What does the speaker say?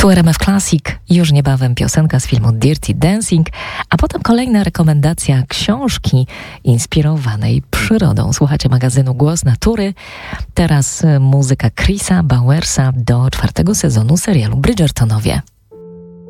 Tu RMF Classic, już niebawem piosenka z filmu Dirty Dancing, a potem kolejna rekomendacja książki inspirowanej przyrodą. Słuchacie magazynu Głos Natury. Teraz muzyka Chrisa Bowersa do 4. sezonu serialu Bridgertonowie.